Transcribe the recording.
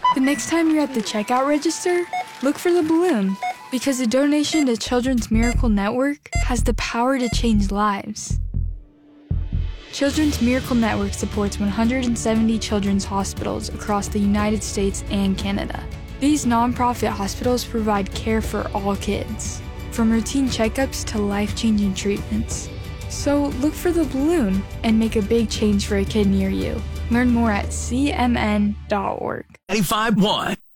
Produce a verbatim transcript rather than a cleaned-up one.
The next time you're at the checkout register, look for the balloon, because a donation to Children's Miracle Network has the power to change lives. Children's Miracle Network supports one hundred seventy children's hospitals across the United States and Canada. These nonprofit hospitals provide care for all kids, from routine checkups to life-changing treatments. So look for the balloon and make a big change for a kid near you. Learn more at c m n dot org. ninety-five point one